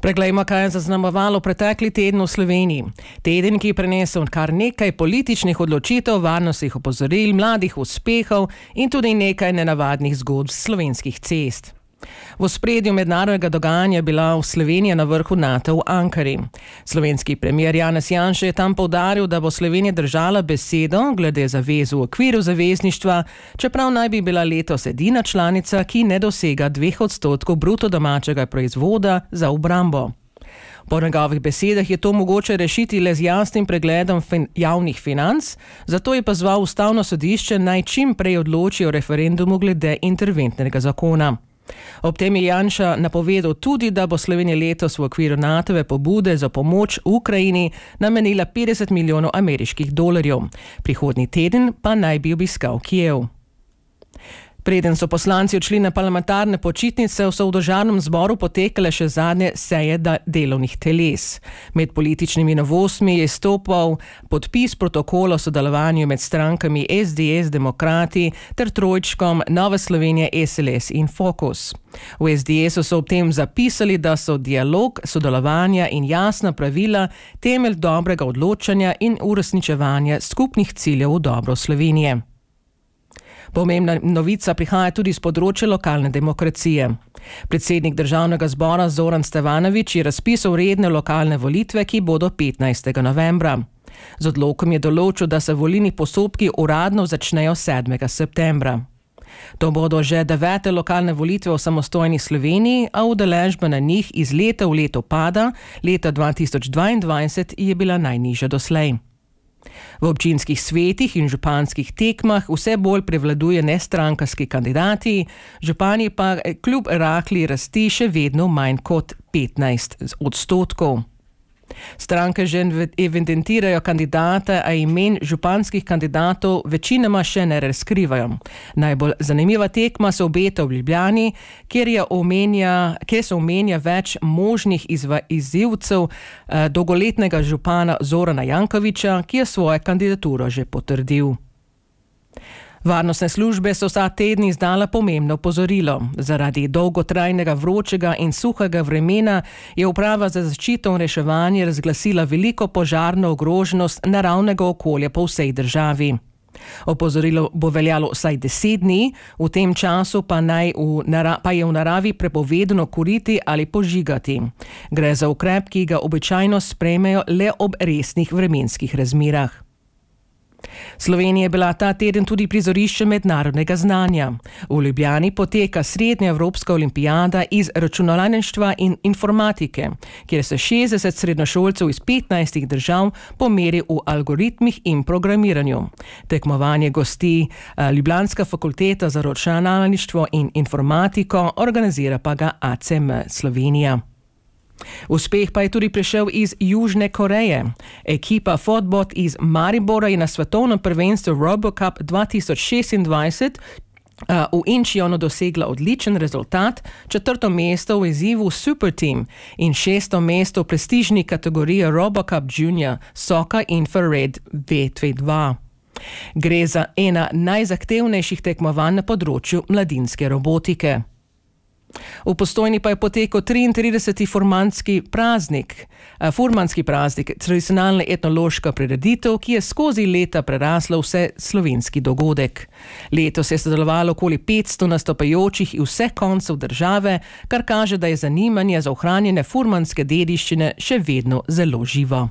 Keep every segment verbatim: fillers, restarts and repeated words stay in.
Preglejmo, kaj je zaznamovalo pretekli teden v Sloveniji. Teden, ki je prinesel kar nekaj političnih odločitev, varnostnih opozoril, mladih uspehov in tudi nekaj nenavadnih zgodb slovenskih cest. V ospredju mednarodnega dogajanja je bila v Sloveniji na vrhu NATO v Ankari. Slovenski premier Janez Janša je tam poudaril, da bo Slovenija držala besedo glede zavez v okviru zavezništva, čeprav naj bi bila letos edina članica, ki ne dosega dveh odstotkov bruto domačega proizvoda za obrambo. Po njegovih besedah je to mogoče rešiti le z jasnim pregledom fin- javnih financ, zato je pozval ustavno sodišče naj čim prej odloči o referendumu glede interventnega zakona. Ob tem je Janša napovedal tudi, da bo Slovenija letos v okviru NATOve pobude za pomoč Ukrajini namenila petdeset milijonov ameriških dolarjev. Prihodnji teden pa naj bi obiskal Kijev. Preden so poslanci odšli na parlamentarne počitnice, so v državnem zboru potekale še zadnje seje delovnih teles. Med političnimi novostmi je stopal podpis protokola o sodelovanju med strankami S D S, Demokrati ter trojčkom Nove Slovenije, S L S in Fokus. V S D S-u so ob tem zapisali, da so dialog, sodelovanja in jasna pravila temelj dobrega odločanja in uresničevanja skupnih ciljev v dobro Slovenije. Pomembna novica prihaja tudi z področja lokalne demokracije. Predsednik državnega zbora Zoran Stevanović je razpisal redne lokalne volitve, ki bodo petnajstega novembra. Z odlokom je določil, da se volilni postopki uradno začnejo sedmega septembra. To bodo že devete lokalne volitve v samostojni Sloveniji, a udeležba na njih iz leta v leto pada, leta dva tisoč dvaindvajset je bila najnižja doslej. V občinskih svetih in županskih tekmah vse bolj prevladuje nestrankarski kandidati, župani pa kljub rahli rasti še vedno manj kot petnajst odstotkov. Stranke že evidentirajo kandidate, a imen županskih kandidatov večinoma še ne razkrivajo. Najbolj zanimiva tekma se obeta v Ljubljani, kjer, je omenja, kjer se omenja več možnih izva, izzivcev eh, dolgoletnega župana Zorana Jankovića, ki je svojo kandidaturo že potrdil. Varnostne službe so ta teden izdala pomembno opozorilo. Zaradi dolgotrajnega vročega in suhega vremena je uprava za zaščito in reševanje razglasila veliko požarno ogroženost naravnega okolja po vsej državi. Opozorilo bo veljalo vsaj deset dni, v tem času pa, naj v nara- pa je v naravi prepovedano kuriti ali požigati. Gre za ukrep, ki ga običajno sprejmejo le ob resnih vremenskih razmerah. Slovenija je bila ta teden tudi prizorišče mednarodnega znanja. V Ljubljani poteka srednja evropska olimpijada iz računalništva in informatike, kjer se šestdeset srednjošolcev iz petnajstih držav pomeri v algoritmih in programiranju. Tekmovanje gosti Ljubljanska fakulteta za računalništvo in informatiko, organizira pa ga A C M Slovenija. Uspeh pa je tudi prišel iz Južne Koreje. Ekipa Fotbot iz Maribora je na svetovnem prvenstvu RoboCup dva tisoč šestindvajset uh, v Incheonu dosegla odličen rezultat, četrto mesto v izzivu Super Team in šesto mesto v prestižni kategoriji RoboCup Junior Soka Infrared V dvajset. Gre za ena najzahtevnejših tekmovanj na področju mladinske robotike. V Postojni pa je potekal triintrideseti furmanski praznik, furmanski praznik, tradicionalna etnološka prireditev, ki je skozi leta prerasla vse slovenski dogodek. Letos je sodelovalo okoli petsto nastopajočih iz vseh koncev države, kar kaže, da je zanimanje za ohranjanje furmanske dediščine še vedno zelo živo.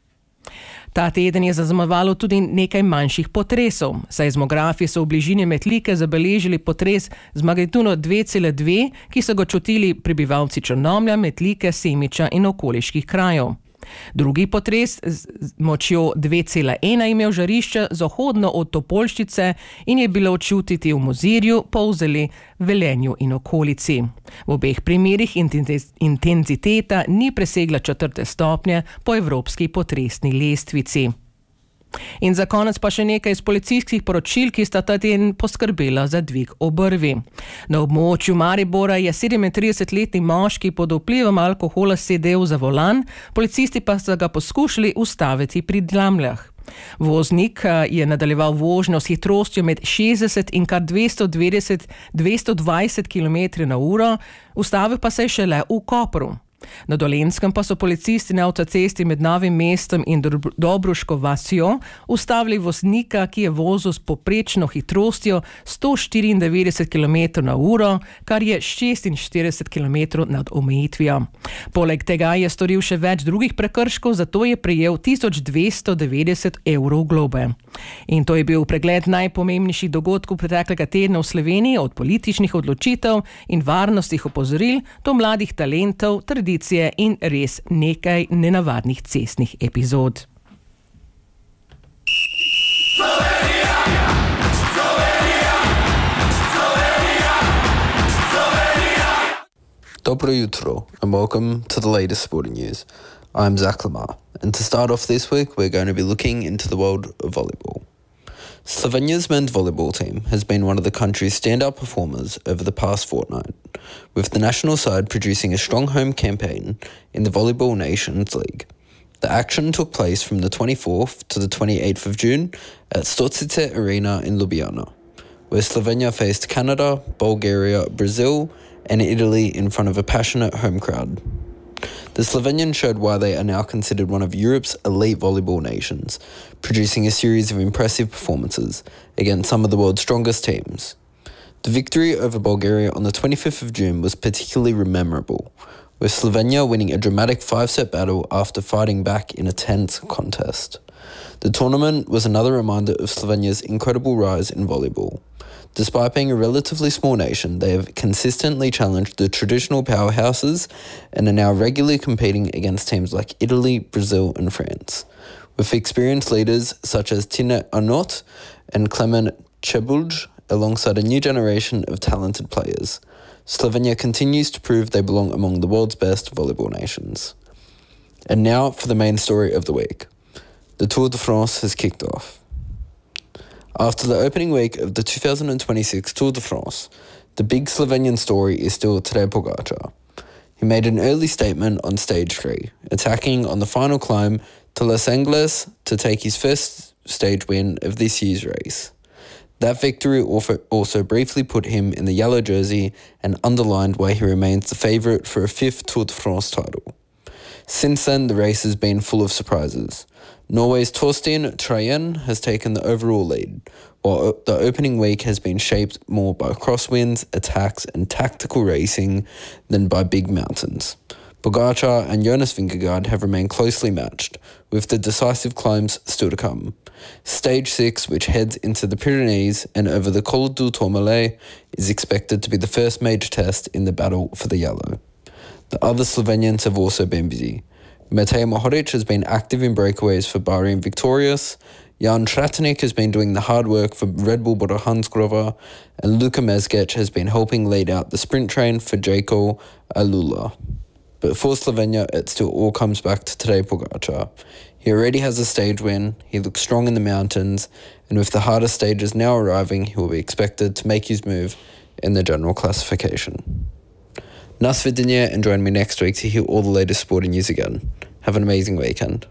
Ta teden je zaznamovalo tudi nekaj manjših potresov. Seizmografi so v bližini Metlike zabeležili potres z magnitudo dve cela dve, ki so ga čutili prebivalci Črnomlja, Metlike, Semiča in okoliških krajev. Drugi potres z močjo dve cela ena je imel žarišče zahodno od Topolščice in je bilo čutiti v Mozirju, Polzeli, Velenju in okolici. V obeh primerih intenziteta ni presegla četrte stopnje po evropski potresni lestvici. In za konec pa še nekaj iz policijskih poročil, ki sta ta teden poskrbela za dvig obrvi. Na območju Maribora je sedemintridesetletni moški pod vplivom alkohola sedel za volan, policisti pa so ga poskušali ustaviti pri Dlamljah. Voznik je nadaljeval vožnjo s hitrostjo med šestdeset in kar dvesto dvajset, dvesto dvajset kilometrov na uro, ustavil pa se je šele v Kopru. Na Dolenjskem pa so policisti na avtocesti med Novim mestom in Dobruško vasjo ustavili voznika, ki je vozil s poprečno hitrostjo sto štiriindevetdeset kilometrov na uro, kar je šestinštirideset kilometrov nad omejitvijo. Poleg tega je storil še več drugih prekrškov, zato je prejel tisoč dvesto devetdeset evrov globe. In to je bil pregled najpomembnejših dogodkov preteklega tedna v Sloveniji, od političnih odločitev in varnostnih opozoril do mladih talentov, tradicije in res nekaj nenavadnih cestnih epizod. Dobro jutro and welcome to the latest sporting news. I'm Zach Lamar, and to start off this week we're going to be looking into the world of volleyball. Slovenia's men's volleyball team has been one of the country's standout performers over the past fortnight, with the national side producing a strong home campaign in the Volleyball Nations League. The action took place from the twenty-fourth to the twenty-eighth of June at Stočice Arena in Ljubljana, where Slovenia faced Canada, Bulgaria, Brazil and Italy in front of a passionate home crowd. The Slovenians showed why they are now considered one of Europe's elite volleyball nations, producing a series of impressive performances against some of the world's strongest teams. The victory over Bulgaria on the twenty-fifth of June was particularly memorable, with Slovenia winning a dramatic five-set battle after fighting back in a tense contest. The tournament was another reminder of Slovenia's incredible rise in volleyball. Despite being a relatively small nation, they have consistently challenged the traditional powerhouses and are now regularly competing against teams like Italy, Brazil and France. With experienced leaders such as Tine Arnaut and Klemen Čebuľ alongside a new generation of talented players, Slovenia continues to prove they belong among the world's best volleyball nations. And now for the main story of the week. The Tour de France has kicked off. After the opening week of the two thousand twenty-six Tour de France, the big Slovenian story is still Tadej Pogačar. He made an early statement on stage three, attacking on the final climb to Les Angles to take his first stage win of this year's race. That victory also briefly put him in the yellow jersey and underlined why he remains the favourite for a fifth Tour de France title. Since then, the race has been full of surprises. Norway's Torstein Trayen has taken the overall lead, while the opening week has been shaped more by crosswinds, attacks and tactical racing than by big mountains. Pogačar and Jonas Vingegaard have remained closely matched, with the decisive climbs still to come. Stage six, which heads into the Pyrenees and over the Col du Tourmalet, is expected to be the first major test in the battle for the yellow. The other Slovenians have also been busy. Matej Mohoric has been active in breakaways for Bahrain Victorious, Jan Tratnik has been doing the hard work for Red Bull Bora Hansgrohe, and Luka Mezgec has been helping lead out the sprint train for Jayco Alula. But for Slovenia, it still all comes back to Tadej Pogačar. He already has a stage win, he looks strong in the mountains, and with the harder stages now arriving, he will be expected to make his move in the general classification. Nas vidanje, and join me next week to hear all the latest sporting news again. Have an amazing weekend.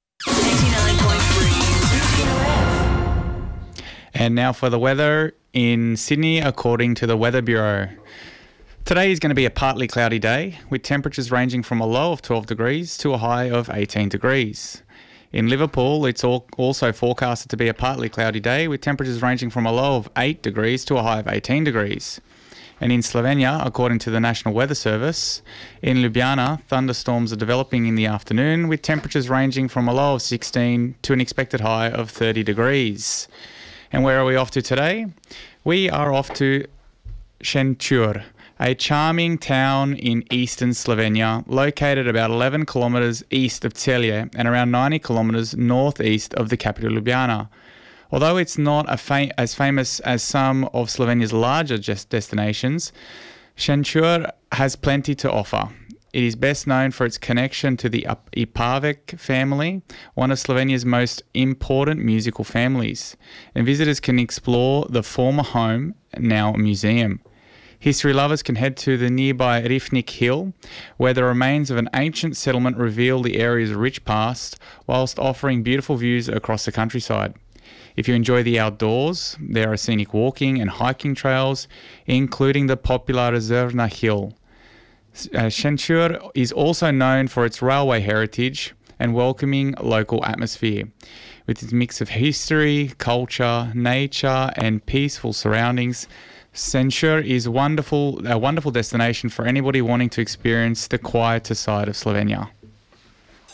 And now for the weather in Sydney, according to the Weather Bureau. Today is going to be a partly cloudy day, with temperatures ranging from a low of twelve degrees to a high of eighteen degrees. In Liverpool, it's also forecasted to be a partly cloudy day, with temperatures ranging from a low of eight degrees to a high of eighteen degrees. And in Slovenia, according to the National Weather Service, in Ljubljana, thunderstorms are developing in the afternoon, with temperatures ranging from a low of sixteen to an expected high of thirty degrees. And where are we off to today? We are off to Šenčur, a charming town in eastern Slovenia, located about eleven kilometres east of Celje and around ninety kilometres northeast of the capital Ljubljana. Although it's not a fam- as famous as some of Slovenia's larger just destinations, Šenčur has plenty to offer. It is best known for its connection to the Ipavek family, one of Slovenia's most important musical families, and visitors can explore the former home, now a museum. History lovers can head to the nearby Rifnik Hill, where the remains of an ancient settlement reveal the area's rich past, whilst offering beautiful views across the countryside. If you enjoy the outdoors, there are scenic walking and hiking trails, including the popular Rezervna Hill. Uh, Šenčur is also known for its railway heritage and welcoming local atmosphere. With its mix of history, culture, nature, and peaceful surroundings, Šenčur is wonderful, a wonderful destination for anybody wanting to experience the quieter side of Slovenia.